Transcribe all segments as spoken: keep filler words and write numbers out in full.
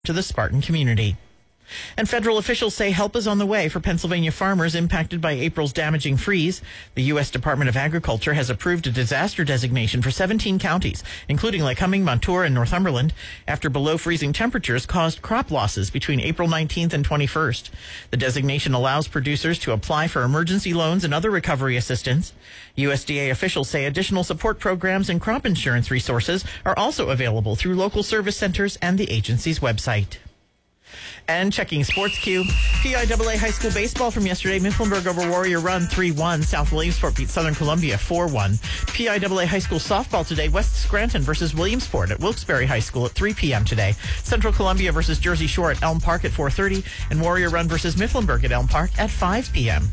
to the Spartan community. And federal officials say help is on the way for Pennsylvania farmers impacted by April's damaging freeze. The U S Department of Agriculture has approved a disaster designation for seventeen counties, including Lycoming, Montour, and Northumberland, after below freezing temperatures caused crop losses between April nineteenth and twenty-first. The designation allows producers to apply for emergency loans and other recovery assistance. U S D A officials say additional support programs and crop insurance resources are also available through local service centers and the agency's website. And checking Sports Q, P I A A high school baseball from yesterday. Mifflinburg over Warrior Run three one. South Williamsport beat Southern Columbia four one. P I A A high school softball today. West Scranton versus Williamsport at Wilkes-Barre High School at three p.m. today. Central Columbia versus Jersey Shore at Elm Park at four thirty. And Warrior Run versus Mifflinburg at Elm Park at five p.m.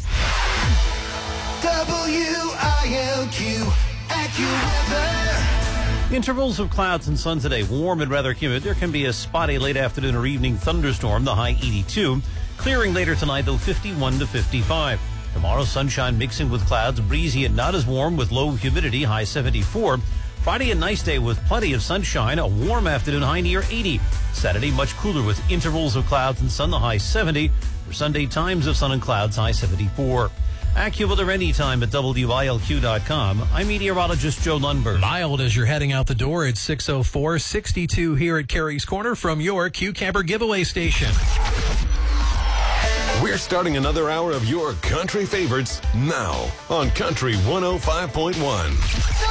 W I L Q AccuWeather. Intervals of clouds and sun today, warm and rather humid. There can be a spotty late afternoon or evening thunderstorm, the high eighty-two. Clearing later tonight, though, fifty-one to fifty-five. Tomorrow, sunshine mixing with clouds, breezy and not as warm with low humidity, high seventy-four. Friday, a nice day with plenty of sunshine, a warm afternoon, high near eighty. Saturday, much cooler with intervals of clouds and sun, the high seventy. For Sunday, times of sun and clouds, high seventy-four. AccuWeather anytime at W I L Q dot com. I'm meteorologist Joe Lundberg. Mild as you're heading out the door at six oh four, sixty-two here at Carey's Corner from your Q Camper giveaway station. We're starting another hour of your country favorites now on Country one oh five point one.